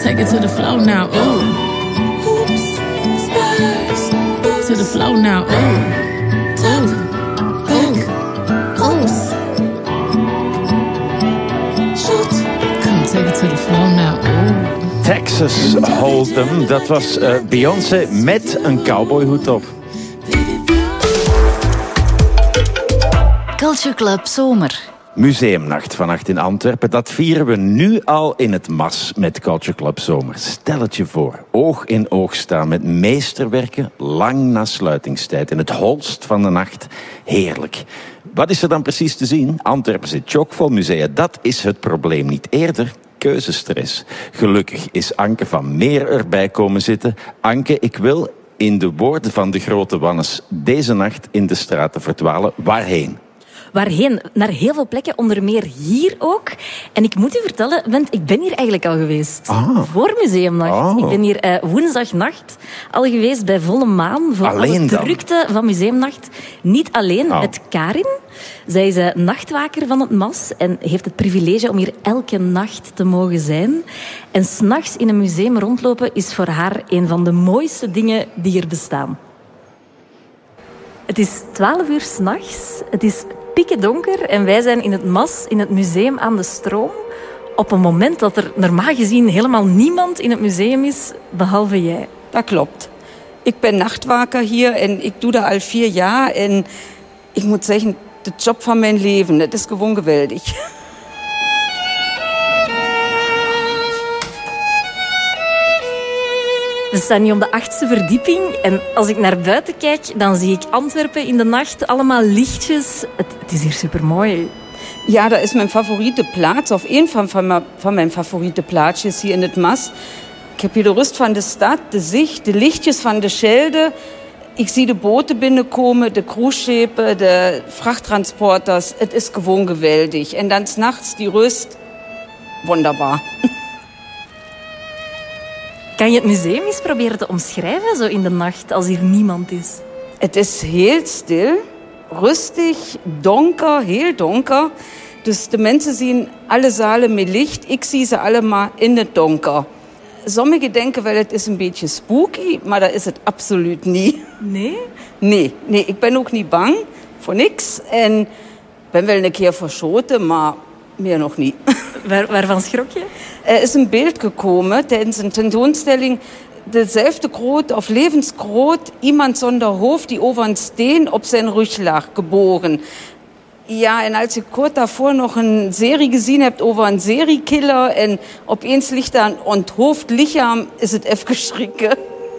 Take it to the flow now, ooh. Hoops, spurs, to the flow now, ooh. Tap, hook, goose. Shoot, come take it to the flow now, ooh. Texas Hold'em, dat was Beyoncé met een cowboyhoed op. Culture Club Zomer. Museumnacht vannacht in Antwerpen, dat vieren we nu al in het MAS met Culture Club Zomer. Stel het je voor, oog in oog staan met meesterwerken lang na sluitingstijd in het holst van de nacht. Heerlijk. Wat is er dan precies te zien? Antwerpen zit chockvol musea, dat is het probleem niet. Eerder keuzestress. Gelukkig is Anke van Meer erbij komen zitten. Anke, ik wil in de woorden van de grote Wannes deze nacht in de straten verdwalen. Waarheen? Waarheen? Naar heel veel plekken, onder meer hier ook. En ik moet u vertellen, want ik ben hier eigenlijk al geweest. Voor Museumnacht. Ik ben hier woensdagnacht al geweest bij volle maan. Voor alle drukte van Museumnacht. Niet alleen, met Karin. Zij is nachtwaker van het MAS en heeft het privilege om hier elke nacht te mogen zijn. En 's nachts in een museum rondlopen is voor haar een van de mooiste dingen die er bestaan. Het is 12 uur 's nachts. Het is pikken donker en wij zijn in het MAS, in het museum aan de Stroom, op een moment dat er normaal gezien helemaal niemand in het museum is, behalve jij. Dat klopt. Ik ben nachtwaker hier en ik doe dat al 4 jaar. En ik moet zeggen, de job van mijn leven, dat is gewoon geweldig. We staan nu op de 8e verdieping en als ik naar buiten kijk, dan zie ik Antwerpen in de nacht, allemaal lichtjes. Het is hier supermooi. Ja, dat is mijn favoriete plaats, of een van mijn favoriete plaatsjes hier in het MAS. Ik heb hier de rust van de stad, de zicht, de lichtjes van de Schelde. Ik zie de boten binnenkomen, de cruiseschepen, de vrachttransporters. Het is gewoon geweldig. En dan 's nachts die rust, wonderbaar. Kan je het museum eens proberen te omschrijven, zo in de nacht, als hier niemand is? Het is heel stil, rustig, donker, heel donker. Dus de mensen zien alle zalen met licht. Ik zie ze allemaal in het donker. Sommigen denken wel, het is een beetje spooky, maar dat is het absoluut niet. Nee? Nee, ik ben ook niet bang voor niks. En ben wel een keer verschoten, maar meer nog niet. Waarvan schrok je? Er is een beeld gekomen tijdens een tentoonstelling. Dezelfde groot of levensgroot, iemand zonder hoofd die over een steen op zijn rug lag, geboren. Ja, en als je kort daarvoor nog een serie gezien hebt over een seriekiller en opeens ligt daar een onthoofd lichaam, is het even schrikken.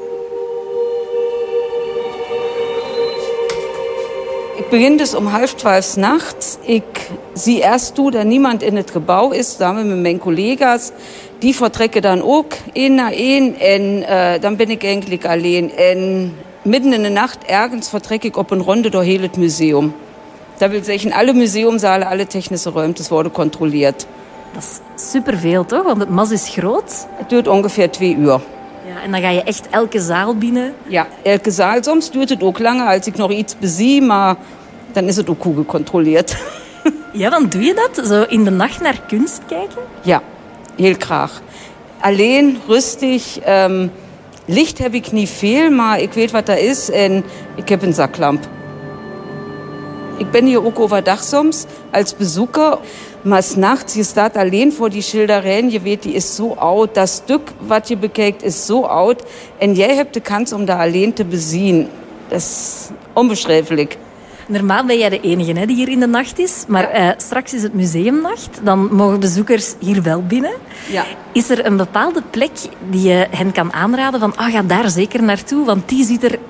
Ik begin dus om 11:30 's nachts. Ik zie eerst toe dat niemand in het gebouw is, samen met mijn collega's. Die vertrekken dan ook één na één en dan ben ik eigenlijk alleen. En midden in de nacht ergens vertrek ik op een ronde door heel het museum. Dat wil zeggen, alle museumzalen, alle technische ruimtes worden controleerd. Dat is superveel, toch? Want het MAS is groot. Het duurt ongeveer 2 uur. Ja, en dan ga je echt elke zaal binnen. Ja, elke zaal. Soms duurt het ook langer als ik nog iets bezie, maar dan is het ook goed gecontroleerd. Ja, dan doe je dat? Zo in de nacht naar kunst kijken? Ja, heel graag. Alleen, rustig. Licht heb ik niet veel, maar ik weet wat dat is en ik heb een zaklamp. Ik ben hier ook overdag soms als bezoeker. Maar 's nachts, je staat alleen voor die schilderijen. Je weet, die is zo oud. Dat stuk wat je bekijkt is zo oud. En jij hebt de kans om dat alleen te bezien. Dat is onbeschrijfelijk. Normaal ben jij de enige die hier in de nacht is. Maar straks is het museumnacht. Dan mogen bezoekers hier wel binnen. Ja. Is er een bepaalde plek die je hen kan aanraden van ga daar zeker naartoe, want die ziet er